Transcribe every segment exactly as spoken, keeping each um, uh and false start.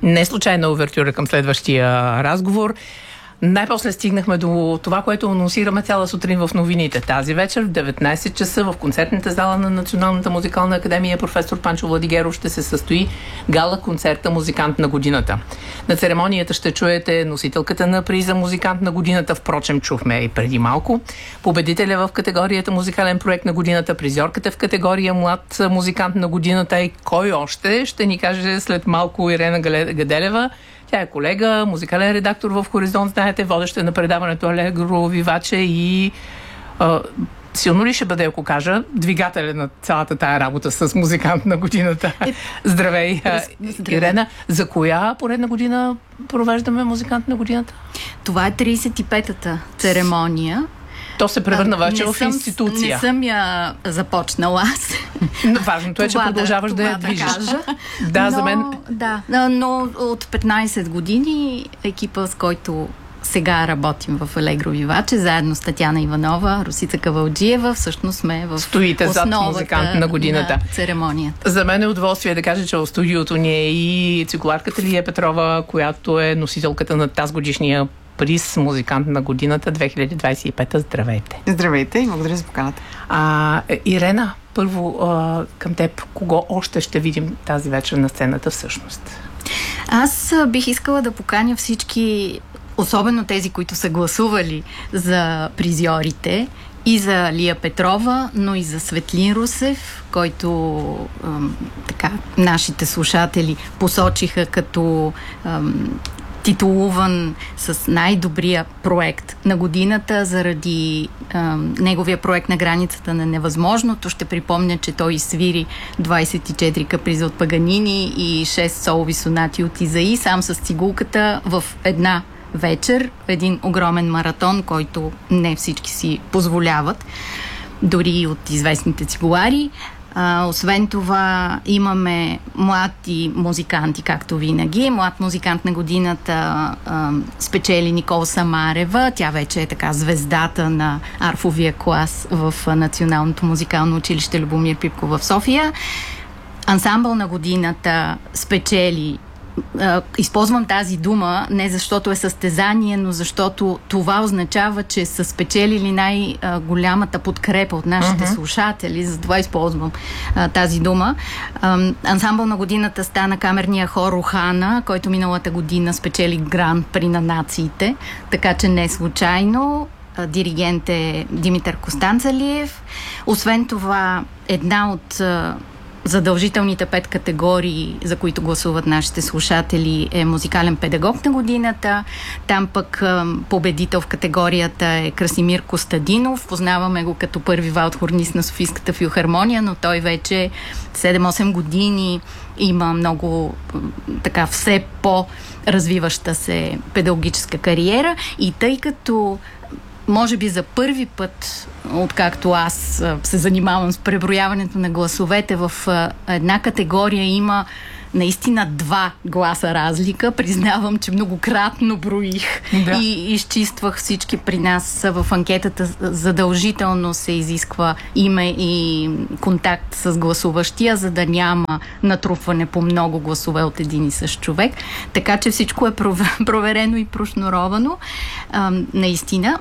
Не случайна увертюра към следващия разговор. Най-после стигнахме до това, което анонсираме цяла сутрин в новините. Тази вечер в деветнайсет часа в концертната зала на Националната музикална академия професор Панчо Владигеров ще се състои гала-концерта «Музикант на годината». На церемонията ще чуете носителката на приза «Музикант на годината», впрочем чухме и преди малко, победителя в категорията «Музикален проект на годината», призорката в категория «Млад музикант на годината» и кой още ще ни каже след малко Ирена Гаделева. Тя е колега, музикален редактор в Хоризонт, знаете, водеща на предаването Алегро Виваче и а, силно ли ще бъде, ако кажа, двигателя на цялата тая работа с музикант на годината? Е, Здравей, Здравей, Ирена. За коя поредна година провеждаме музикант на годината? Това е трийсет и петата церемония. То се превърна вече в съм, институция. Не съм я започнала аз. Важното е, че продължаваш да, да я движиш. Да, да но, за мен... Да, но от петнайсет години екипа, с който сега работим в Алегро Виваче, заедно с Татяна Иванова, Росица Кавалджиева, всъщност сме в Стоите зад музикант на годината. На церемонията. За мен е удоволствие да кажа, че в студиото ни е и цигуларката Лия Петрова, която е носителката на тази годишния приз «Музикант на годината» две хиляди двайсет и пета. Здравейте! Здравейте и благодаря за поканата. А, Ирена, първо а, към теб, кого още ще видим тази вечер на сцената всъщност? Аз бих искала да поканя всички, особено тези, които са гласували за призьорите, и за Лия Петрова, но и за Светлин Русев, който ам, така нашите слушатели посочиха като ам, титулуван с най-добрия проект на годината заради а, неговия проект «На границата на невъзможното». Ще припомня, че той свири двайсет и четири каприза от Паганини и шест солови сонати от Изаи, сам с цигулката в една вечер, един огромен маратон, който не всички си позволяват, дори и от известните цигулари. А, освен това имаме млади музиканти, както винаги. Млад музикант на годината а, спечели Никола Самарева. Тя вече е така звездата на арфовия клас в Националното музикално училище Любомир Пипко в София. Ансамбъл на годината спечели. Използвам тази дума не защото е състезание, но защото това означава, че са спечелили най-голямата подкрепа от нашите uh-huh. слушатели. Затова използвам а, тази дума. А, ансамбъл на годината стана камерния хор Охана, който миналата година спечели Гран при на нациите, така че не случайно. А, диригент е Димитър Костанцалиев. Освен това, една от задължителните пет категории, за които гласуват нашите слушатели, е музикален педагог на годината. Там пък победител в категорията е Красимир Костадинов. Познаваме го като първи валдхорнист на Софийската филхармония, но той вече седем-осем години има много така все по-развиваща се педагогическа кариера и тъй като може би за първи път, откакто аз се занимавам с преброяването на гласовете, в една категория има наистина два гласа разлика. Признавам, че многократно броих да. и изчиствах всички при нас в анкетата. Задължително се изисква име и контакт с гласуващия, за да няма натрупване по много гласове от един и същ човек. Така че всичко е проверено и прошнуровано. А, наистина.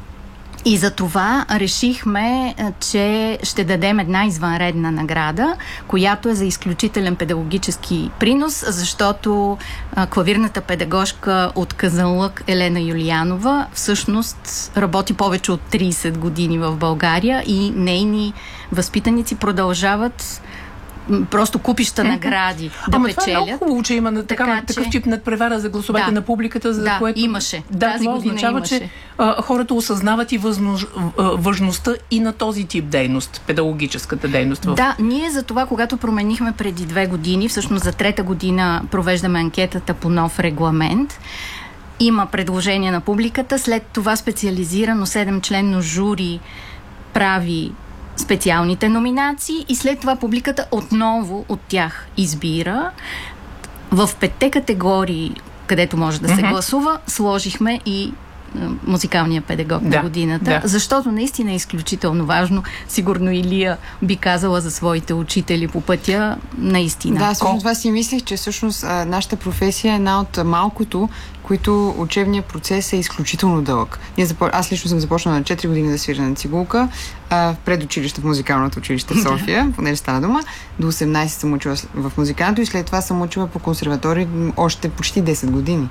И за това решихме, че ще дадем една извънредна награда, която е за изключителен педагогически принос, защото клавирната педагожка от Казанлък Елена Юлиянова всъщност работи повече от трийсет години в България и нейни възпитаници продължават просто купища награди да Ама печелят. Това е много хубаво, че има така, така, че... такъв тип надпревара за гласовете да. на публиката, за да, което... имаше. Да, Тази това година означава, имаше. че а, хората осъзнават и възнож... важността и на този тип дейност, педагогическата дейност. В... Да, ние за това, когато променихме преди две години, всъщност за трета година провеждаме анкетата по нов регламент, има предложение на публиката, след това специализирано седемчленно жури прави специалните номинации и след това публиката отново от тях избира. В петте категории, където може да се mm-hmm. гласува, сложихме и музикалния педагог да, на годината, да. защото наистина е изключително важно. Сигурно Илия би казала за своите учители по пътя, наистина. Да, всъщност това си мислех, че всъщност нашата професия е една от малкото, които учебният процес е изключително дълъг. Ние запо... Аз лично съм започнала на четири години да свиря на цигулка, а, в предучилище в музикалното училище в София, понеже стана дума. До осемнайсет съм учила в музикалното и след това съм учила по консерватории още почти десет години.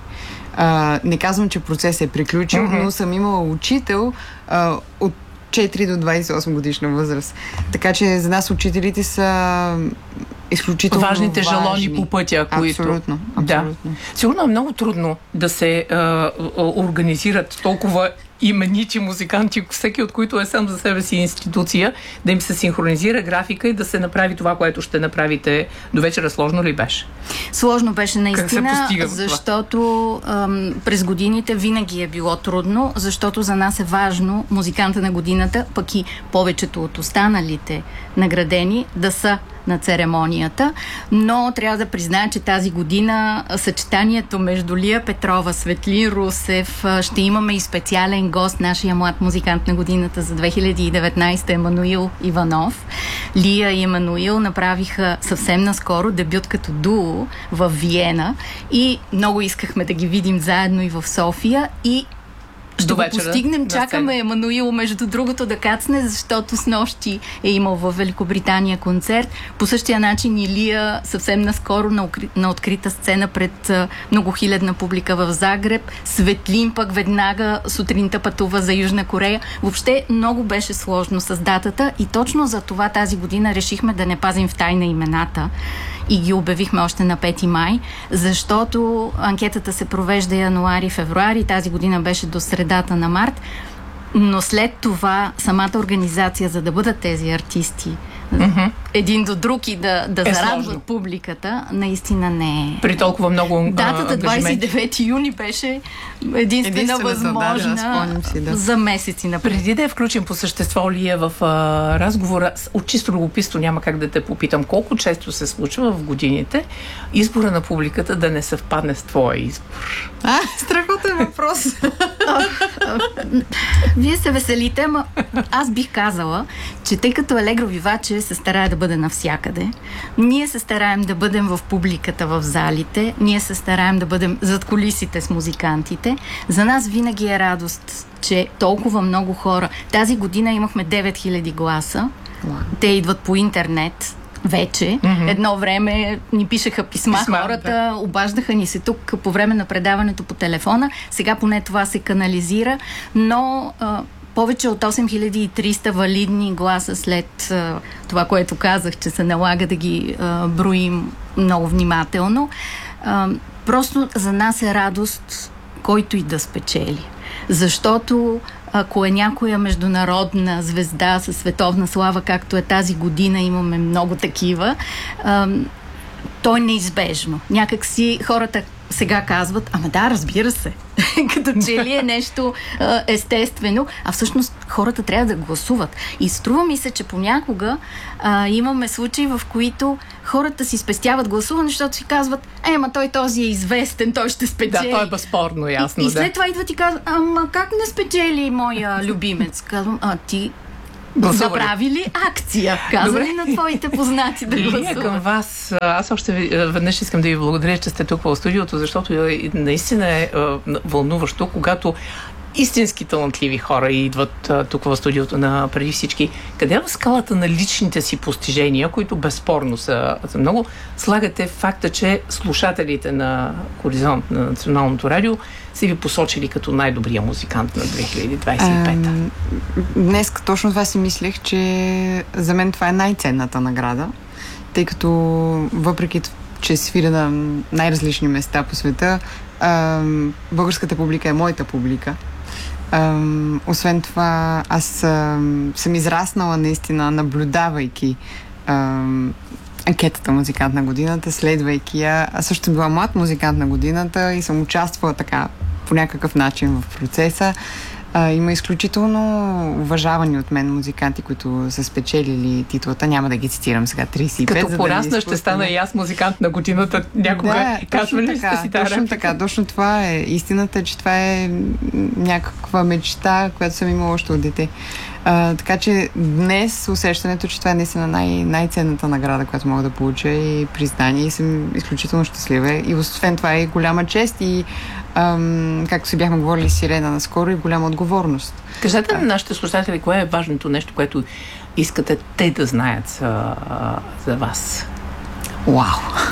А, не казвам, че процесът е приключил, mm-hmm. но съм имала учител а, от четири до двайсет и осем годишна възраст. Така че за нас учителите са изключително важните важни. жалони по пътя, които... Абсолютно, абсолютно. Да. Сигурно е много трудно да се а, организират толкова именити музиканти, всеки от които е сам за себе си институция, да им се синхронизира графика и да се направи това, което ще направите до вечера. Сложно ли беше? Сложно беше наистина, защото ам, през годините винаги е било трудно, защото за нас е важно музиканта на годината, пък и повечето от останалите наградени да са на церемонията, но трябва да призная, че тази година съчетанието между Лия Петрова, Светлин Русев, ще имаме и специален гост, нашия млад музикант на годината за две хиляди и деветнайсета, Емануил Иванов. Лия и Емануил направиха съвсем наскоро дебют като дуо в Виена и много искахме да ги видим заедно и в София и ще до го вечера, постигнем. Чакаме Емануил, между другото, да кацне, защото с нощи е имал в Великобритания концерт. По същия начин Илия съвсем наскоро на, укри... на открита сцена пред многохилядна публика в Загреб. Светлин пък веднага сутринта пътува за Южна Корея. Въобще много беше сложно с датата и точно за това тази година решихме да не пазим в тайна имената и ги обявихме още на пети май, защото анкетата се провежда януари-февруари, тази година беше до средата на март, но след това самата организация, за да бъдат тези артисти mm-hmm. един до друг и да, да е зарадват сложно. Публиката, наистина не е. При толкова много датата двайсет и девети юни беше единствена възможна да, да, си, да. за месеци напред. Преди да я включим по същество, Лия, в а, разговора, от чисто любопитство няма как да те попитам, колко често се случва в годините избора на публиката да не съвпадне с твоя избор? А, страхотен въпрос. Вие се веселите, ама аз бих казала, че тъй като Алегро Виваче се старае да бъде навсякъде, ние се стараем да бъдем в публиката, в залите, ние се стараем да бъдем зад кулисите с музикантите. За нас винаги е радост, че толкова много хора. Тази година имахме девет хиляди гласа. Wow. Те идват по интернет вече. Mm-hmm. Едно време ни пишеха писма, писма хората, да. Обаждаха ни се тук по време на предаването по телефона. Сега поне това се канализира, но а, повече от осем хиляди и триста валидни гласа след а, това, което казах, че се налага да ги а, броим много внимателно. А, просто за нас е радост, който и да спечели. Защото ако е някоя международна звезда със световна слава, както е тази година, имаме много такива, а, то е неизбежно. Някак си хората сега казват, ама да, разбира се, като че ли е нещо а, естествено, а всъщност хората трябва да гласуват. И струва ми се, че понякога а, имаме случаи, в които хората си спестяват гласуване, защото си казват, е, ма той този е известен, той ще спечели. Да, той е безспорно ясно. И, и да. след това идват и казват, ама как не спечели моя любимец? Казвам, а ти направи ли акция? Каза ли на твоите познати да гласуват? Лия, към вас, аз още веднъж искам да ви благодаря, че сте тук в студиото, защото наистина е вълнуващо, когато истински талантливи хора идват а, тук в студиото на Преди всички. Къде в скалата на личните си постижения, които безспорно са, са много, слагате факта, че слушателите на Хоризонт на Националното радио са ви посочили като най-добрия музикант на две хиляди двайсет и пета? Днес точно това си мислех, че за мен това е най-ценната награда, тъй като въпреки че свиря на най-различни места по света, ам, българската публика е моята публика. Ам, освен това, аз ам, съм израснала наистина, наблюдавайки ам, анкетата музикант на годината, следвайки я. Аз също била млад музикант на годината и съм участвала така по някакъв начин в процеса. А, има изключително уважавани от мен музиканти, които са спечелили титлата. Няма да ги цитирам сега, трийсет и пет. Като порасна да ще стана и аз музикант на годината. Някога да, казва ли така, си точно реплика? Така, точно това е. Истината е, че това е някаква мечта, която съм имала още от дете. А, така че днес усещането, че това е наистина най- най-ценната награда, която мога да получа и признание, и съм изключително щастлива. И освен това е голяма чест и ам, както си бяхме говорили с Ирена наскоро, и голяма отговорност. Кажете на нашите слушатели, кое е важното нещо, което искате те да знаят за, за вас? Вау!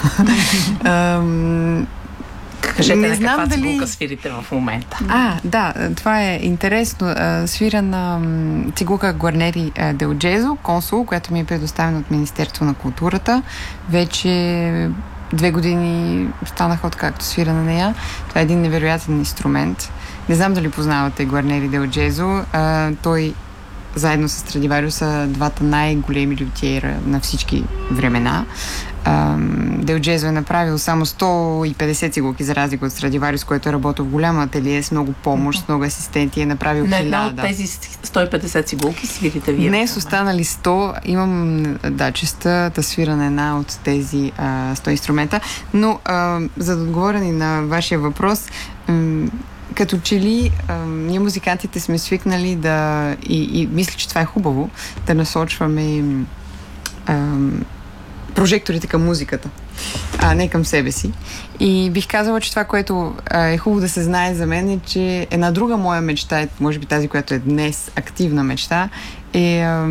ам, Кажете не на знам каква дали... цигулка свирите в момента. А, да, това е интересно. Свира на цигулка Гуарнери дел Джезо, консул, която ми е предоставена от Министерство на културата. Вече две години станаха откакто свира на нея. Това е един невероятен инструмент. Не знам дали познавате Гуарнери дел Джезо. Той заедно с Страдивариус са двата най-големи лютиера на всички времена. Дел Джезо е направил само сто и петдесет цигулки, за разлика от Страдивариус, който е работил в голяма ателие с много помощ, с много асистенти, е направил хиляда. На една от тези сто и петдесет цигулки свирите вие? Днес останали сто. Имам, да, честа да свира на една от тези а, сто инструмента. Но, а, за да отговоря ни на вашия въпрос, м- като че ли а, ние музикантите сме свикнали да, и, и мисля, че това е хубаво, да насочваме а, прожекторите към музиката, а не към себе си. И бих казала, че това, което а, е хубаво да се знае за мен, е, че една друга моя мечта, е, може би тази, която е днес активна мечта, е а,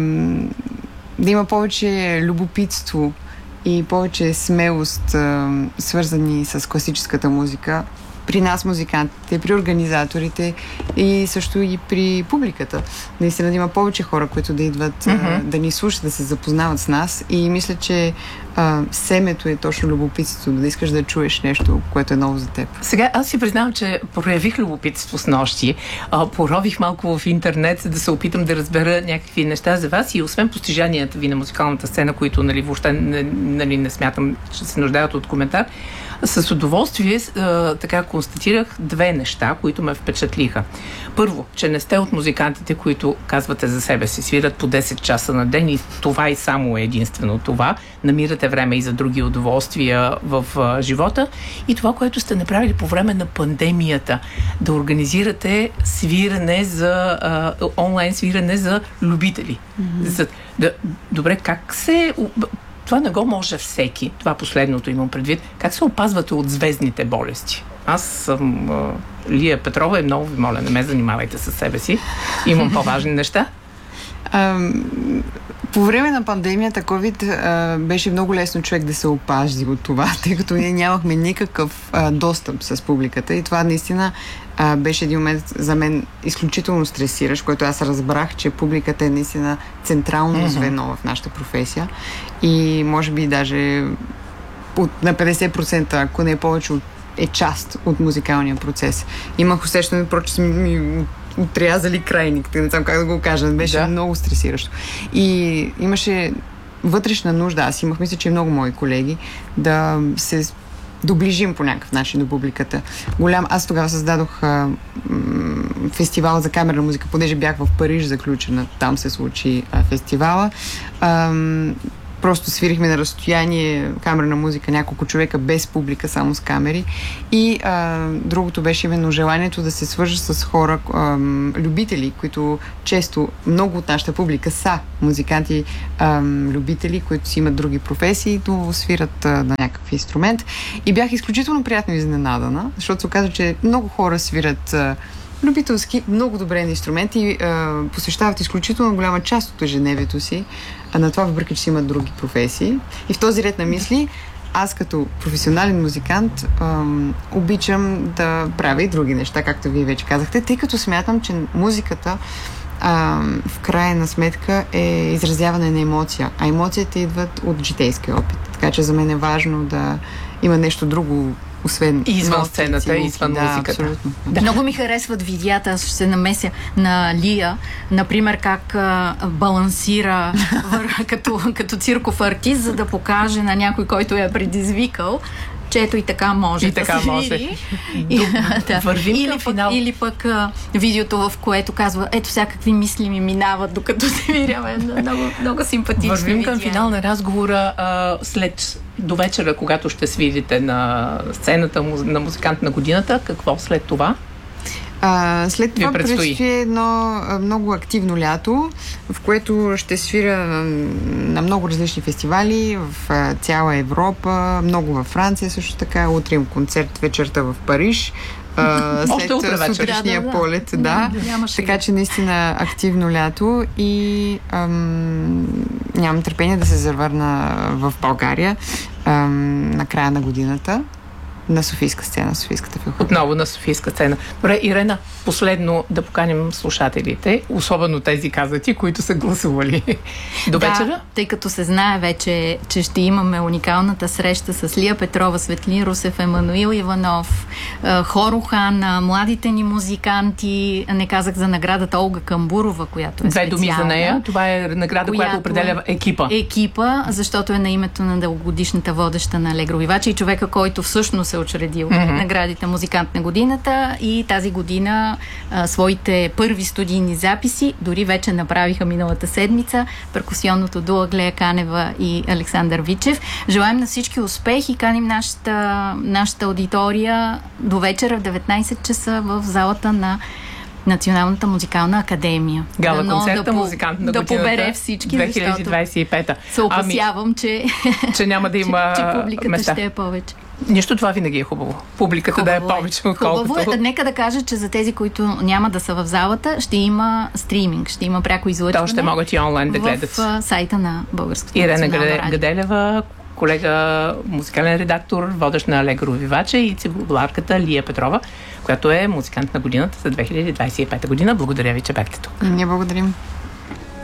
да има повече любопитство и повече смелост, а, свързани с класическата музика, при нас, музикантите, при организаторите и също и при публиката. Наистина да има повече хора, които да идват mm-hmm. а, да ни слушат, да се запознават с нас, и мисля, че а, семето е точно любопитството, да искаш да чуеш нещо, което е ново за теб. Сега аз си признавам, че проявих любопитство с нощи. А, порових малко в интернет, да се опитам да разбера някакви неща за вас, и освен постиженията ви на музикалната сцена, които, нали, въобще не, нали, не смятам, че се нуждаят от коментар, с удоволствие а, така констатирах две неща, които ме впечатлиха. Първо, че не сте от музикантите, които казвате за себе си, свират по десет часа на ден и това и само е единствено това. Намирате време и за други удоволствия в а, живота. И това, което сте направили по време на пандемията, да организирате свиране за а, онлайн свиране за любители. Mm-hmm. За, да, добре, как се... Това не го може всеки. Това последното имам предвид. Как се опазвате от звездните болести? Аз съм а, Лия Петрова и много ви моля, не ме занимавайте със себе си. Имам по-важни неща. А, по време на пандемията COVID а, беше много лесно човек да се опази от това, тъй като ние нямахме никакъв а, достъп с публиката, и това наистина а, беше един момент за мен изключително стресиращ, който аз разбрах, че публиката е наистина централно mm-hmm. звено в нашата професия, и може би даже от, на петдесет процента, ако не е повече, от, е част от музикалния процес. Имах усещане, проче са ми отрязали крайник, не знам как да го кажа, беше да. много стресиращо. И имаше вътрешна нужда, аз имах, мисля, че и много мои колеги, да се доближим по някакъв начин до публиката. Голям, аз тогава създадох а, м- фестивал за камерна музика, понеже бях в Париж заключена, там се случи а, фестивала. А, Просто свирихме на разстояние камерна музика, няколко човека без публика, само с камери. И а, другото беше именно желанието да се свържа с хора, а, любители, които често, много от нашата публика са музиканти, а, любители, които си имат други професии, но свират а, на някакъв инструмент. И бях изключително приятно изненадана, защото се оказа, че много хора свират а, любителски, много добре на инструменти и а, посвещават изключително голяма част от ежедневието си а на това, въпреки че си имат други професии. И в този ред на мисли, аз като професионален музикант ам, обичам да правя и други неща, както вие вече казахте, тъй като смятам, че музиката ам, в крайна сметка е изразяване на емоция, а емоциите идват от житейския опит. Така че за мен е важно да има нещо друго, освен и извън сцената, и извън да, музиката. Да. Много ми харесват видеята, аз ще се намеся на Лия, например как а, балансира вър, като, като цирков артист, за да покаже на някой, който я е предизвикал, че ето и така може и да така се може. види. И, да. Вървим или към пък, финал. Или пък а, видеото, в което казва, ето всякакви мисли ми минават, докато се видяме. Много, много симпатично. Вървим към финал на разговора а, след до вечера, когато ще свирите на сцената на музикант на годината. Какво след това? А, след това предстои? предстои едно а, много активно лято, в което ще свира на, на много различни фестивали в а, цяла Европа, много във Франция също така. Утре им концерт вечерта в Париж. А, след сутрешния да, да, полет, да. да. Така че наистина активно лято и ам, нямам търпение да се завърна в България ам, на края на годината. На Софийска сцена, Софийската филхармония. Отново на Софийска сцена. Добре, Ирена, последно да поканим слушателите, особено тези казати, които са гласували до да, вечера. Тъй като се знае вече, че ще имаме уникалната среща с Лия Петрова, Светлин Русев, Емануил Иванов, Хорухан, младите ни музиканти. Не казах за наградата Олга Камбурова, която е Две специална. думи за нея. Това е награда, която, която определя екипа. Екипа, защото е на името на дългогодишната водеща на Алегро Виваче и човека, който всъщност е учредил mm-hmm. наградите Музикант на годината и тази година а, своите първи студийни записи дори вече направиха миналата седмица перкусионното дуо Глея Канева и Александър Вичев. Желаем на всички успех и каним нашата, нашата аудитория до вечера в деветнайсет часа в залата на Националната музикална академия. Гала концерта да, Музикант на да годината. Да побере всички, две хиляди двайсет и пета. Се опасявам, ами, че, че няма да има че, че публиката места. ще е повече. Нищо, това винаги е хубаво. Публиката хубаво да е повече, отколкото... Хубаво е. Нека да кажа, че за тези, които няма да са в залата, ще има стриминг, ще има пряко излъчване. То ще могат и онлайн да гледат. В сайта на Българското Ирена национално радио. Гаделева, колега, музикален редактор, водещ на Алегро Виваче и цигуларката Лия Петрова, която е музикант на годината за две хиляди двайсет и пета година. Благодаря ви, че бяхте тук. Ние благодарим.